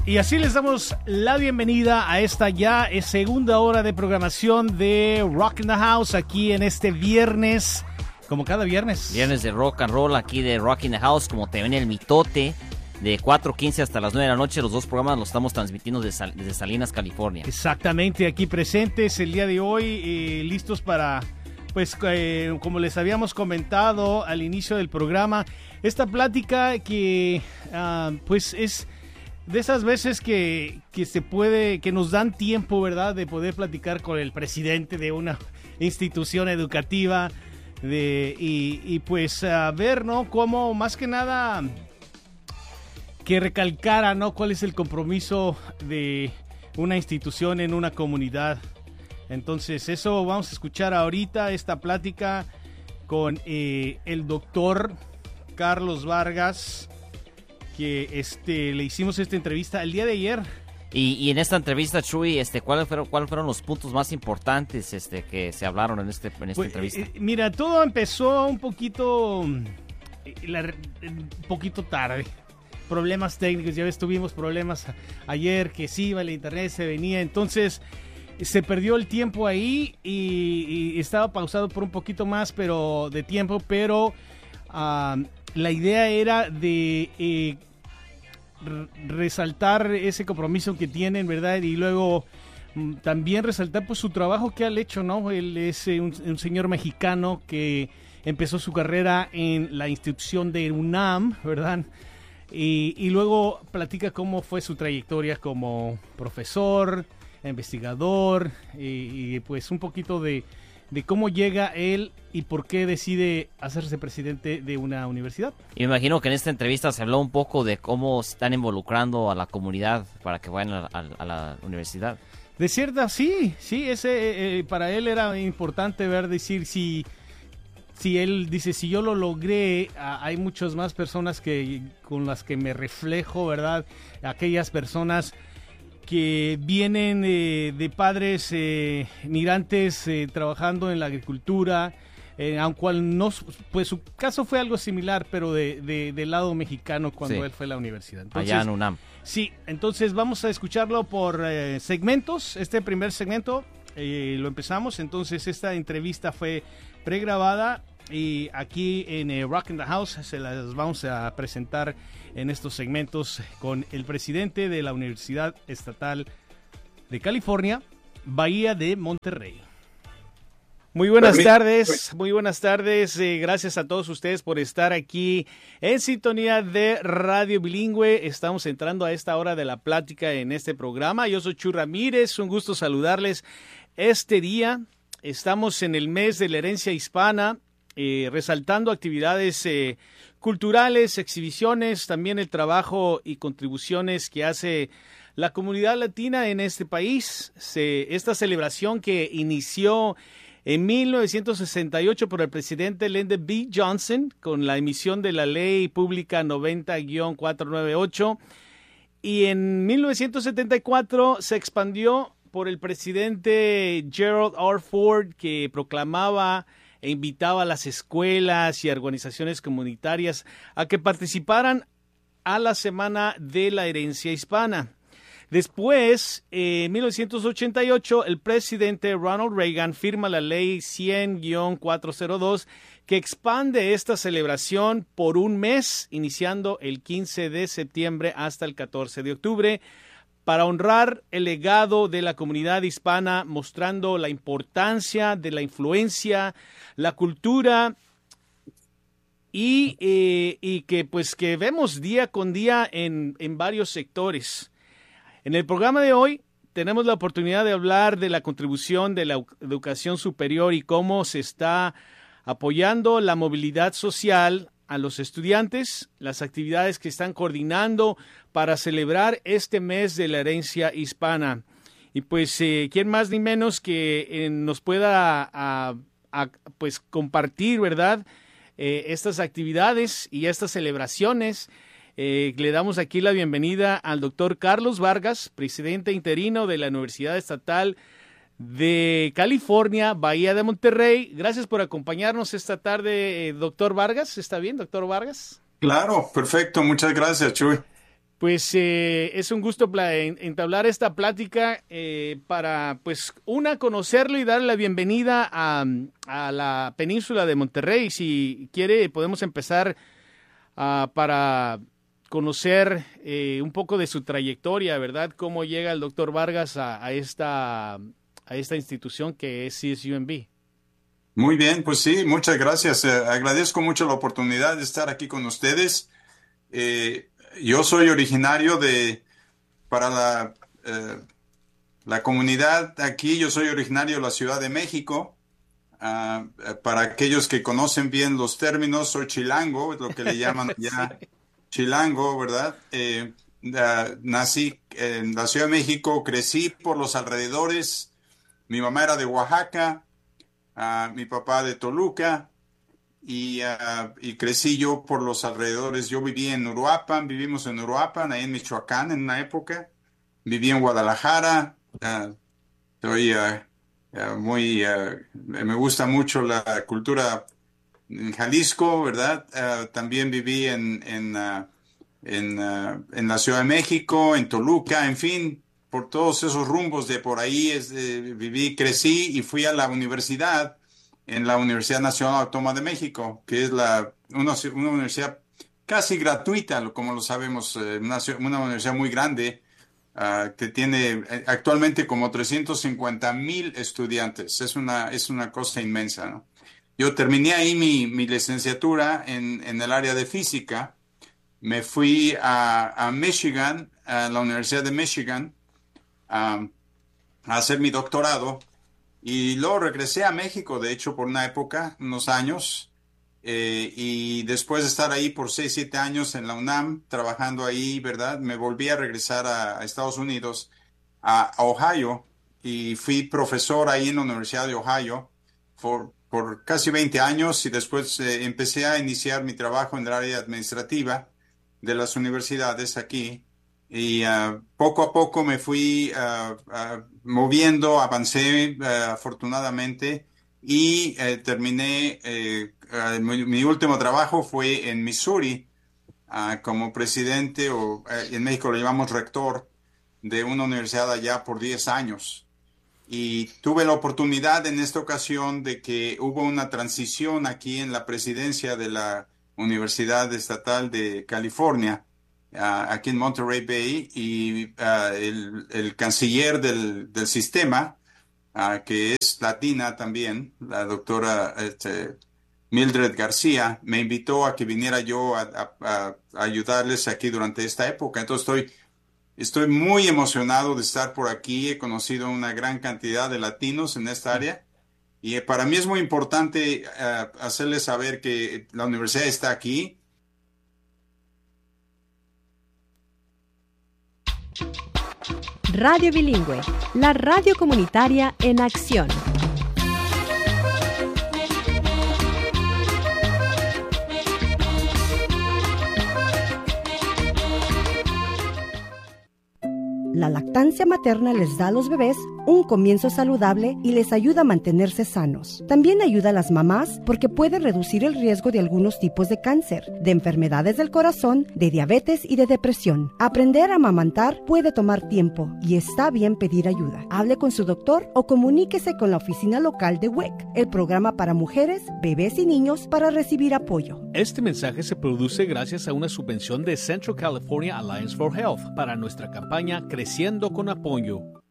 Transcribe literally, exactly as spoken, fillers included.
Y así les damos la bienvenida a esta ya segunda hora de programación de Rock in the House aquí en este viernes, como cada viernes. Viernes de rock and roll aquí de Rock in the House, como te ven el mitote, de cuatro quince hasta las nueve de la noche. Los dos programas los estamos transmitiendo desde, Sal- desde Salinas, California. Exactamente, aquí presentes el día de hoy, eh, listos para, pues eh, como les habíamos comentado al inicio del programa, esta plática que uh, pues es de esas veces que, que se puede, que nos dan tiempo, ¿verdad?, de poder platicar con el presidente de una institución educativa de, y, y pues a ver, ¿no?, cómo más que nada que recalcara, ¿no?, cuál es el compromiso de una institución en una comunidad. Entonces eso vamos a escuchar ahorita, esta plática con eh, el doctor Carlos Vargas, que este le hicimos esta entrevista el día de ayer. Y, y en esta entrevista, Chuy, este, ¿cuáles fueron, cuáles fueron los puntos más importantes este, que se hablaron en, este, en esta Pues, entrevista? Eh, mira, todo empezó un poquito, eh, la, un poquito tarde. Problemas técnicos, ya ves, tuvimos problemas a, ayer, que sí iba el internet, se venía, entonces se perdió el tiempo ahí y, y estaba pausado por un poquito más pero de tiempo, pero uh, la idea era de eh, r- resaltar ese compromiso que tienen, ¿verdad? Y luego mm, también resaltar pues su trabajo que han hecho, ¿no? Él es eh, un, un señor mexicano que empezó su carrera en la institución de UNAM, ¿verdad? Y, y luego platica cómo fue su trayectoria como profesor, investigador, y, y pues un poquito de, de cómo llega él y por qué decide hacerse presidente de una universidad. Y me imagino que en esta entrevista se habló un poco de cómo están involucrando a la comunidad para que vayan a, a, a la universidad. De cierta, sí, sí, ese eh, para él era importante ver, decir, si... Si él dice, si yo lo logré, a, hay muchas más personas que con las que me reflejo, ¿verdad? Aquellas personas que vienen eh, de padres eh, migrantes eh, trabajando en la agricultura, eh, aunque no, pues su caso fue algo similar, pero de, de, del lado mexicano cuando Sí. él fue a la universidad. Entonces, Allá en UNAM. Sí, entonces vamos a escucharlo por eh, segmentos. Este primer segmento eh, lo empezamos, entonces esta entrevista fue pregrabada y aquí en eh, Rock in the House se las vamos a presentar en estos segmentos con el presidente de la Universidad Estatal de California, Bahía de Monterrey. Muy buenas tardes, muy buenas tardes, eh, gracias a todos ustedes por estar aquí en sintonía de Radio Bilingüe. Estamos entrando a esta hora de la plática en este programa. Yo soy Chuy Ramírez, un gusto saludarles este día. Estamos en el mes de la herencia hispana, eh, resaltando actividades eh, culturales, exhibiciones, también el trabajo y contribuciones que hace la comunidad latina en este país. Se, esta celebración que inició en mil novecientos sesenta y ocho por el presidente Lyndon B. Johnson con la emisión de la Ley Pública noventa guión cuatrocientos noventa y ocho, y en mil novecientos setenta y cuatro se expandió por el presidente Gerald R. Ford, que proclamaba e invitaba a las escuelas y organizaciones comunitarias a que participaran a la Semana de la Herencia Hispana. Después, en mil novecientos ochenta y ocho, el presidente Ronald Reagan firma la Ley cien guión cuatrocientos dos, que expande esta celebración por un mes, iniciando el quince de septiembre hasta el catorce de octubre, para honrar el legado de la comunidad hispana, mostrando la importancia de la influencia, la cultura y, eh, y que pues que vemos día con día en, en varios sectores. En el programa de hoy tenemos la oportunidad de hablar de la contribución de la educación superior y cómo se está apoyando la movilidad social a los estudiantes, las actividades que están coordinando para celebrar este mes de la herencia hispana. Y pues, eh, ¿quién más ni menos que eh, nos pueda a, a, pues compartir, ¿verdad?, eh, estas actividades y estas celebraciones? Eh, le damos aquí la bienvenida al doctor Carlos Vargas, presidente interino de la Universidad Estatal de California, Bahía de Monterrey. Gracias por acompañarnos esta tarde, eh, doctor Vargas. ¿Está bien, doctor Vargas? Claro, perfecto. Muchas gracias, Chuy. Pues eh, es un gusto pla- entablar esta plática eh, para, pues, una, conocerlo y darle la bienvenida a, a la península de Monterrey. Si quiere, podemos empezar uh, para conocer eh, un poco de su trayectoria, ¿verdad? Cómo llega el doctor Vargas a, a, esta, a esta institución que es C S U M B. Muy bien, pues sí, muchas gracias. Eh, agradezco mucho la oportunidad de estar aquí con ustedes. Eh, Yo soy originario de, para la, eh, la comunidad aquí, yo soy originario de la Ciudad de México. Uh, para aquellos que conocen bien los términos, soy chilango, es lo que le llaman ya sí. Chilango, ¿verdad? Eh, uh, nací en la Ciudad de México, crecí por los alrededores. Mi mamá era de Oaxaca, uh, mi papá de Toluca. Y, uh, y crecí yo por los alrededores. Yo viví en Uruapan, vivimos en Uruapan, ahí en Michoacán en una época. Viví en Guadalajara. Uh, soy uh, uh, muy, uh, me gusta mucho la cultura en Jalisco, ¿verdad? Uh, también viví en, en, uh, en, uh, en la Ciudad de México, en Toluca, en fin, por todos esos rumbos de por ahí es, eh, viví, crecí y fui a la universidad. En la Universidad Nacional Autónoma de México, que es la, una, una universidad casi gratuita, como lo sabemos, una, una universidad muy grande, uh, que tiene actualmente como trescientos cincuenta mil estudiantes. Es una, es una cosa inmensa, ¿no? Yo terminé ahí mi, mi licenciatura en, en el área de física. Me fui a, a Michigan, a la Universidad de Michigan, um, a hacer mi doctorado. Y luego regresé a México, de hecho, por una época, unos años, eh, y después de estar ahí por seis, siete años en la UNAM, trabajando ahí, ¿verdad? Me volví a regresar a, a Estados Unidos, a, a Ohio, y fui profesor ahí en la Universidad de Ohio por, por casi veinte años, y después eh, empecé a iniciar mi trabajo en el área administrativa de las universidades aquí. Y uh, poco a poco me fui uh, uh, moviendo, avancé uh, afortunadamente y uh, terminé, uh, uh, mi, mi último trabajo fue en Missouri uh, como presidente, o uh, en México lo llamamos rector, de una universidad allá por diez años. Y tuve la oportunidad en esta ocasión de que hubo una transición aquí en la presidencia de la Universidad Estatal de California, Uh, aquí en Monterey Bay, y uh, el, el canciller del, del sistema, uh, que es latina también, la doctora este, Mildred García, me invitó a que viniera yo a, a, a ayudarles aquí durante esta época. Entonces estoy, estoy muy emocionado de estar por aquí. He conocido una gran cantidad de latinos en esta área, y para mí es muy importante uh, hacerles saber que la universidad está aquí. Radio Bilingüe, la radio comunitaria en acción. La lactancia materna les da a los bebés un comienzo saludable y les ayuda a mantenerse sanos. También ayuda a las mamás porque puede reducir el riesgo de algunos tipos de cáncer, de enfermedades del corazón, de diabetes y de depresión. Aprender a amamantar puede tomar tiempo y está bien pedir ayuda. Hable con su doctor o comuníquese con la oficina local de W E C, el programa para mujeres, bebés y niños, para recibir apoyo. Este mensaje se produce gracias a una subvención de Central California Alliance for Health para nuestra campaña Creciendo con Apoyo.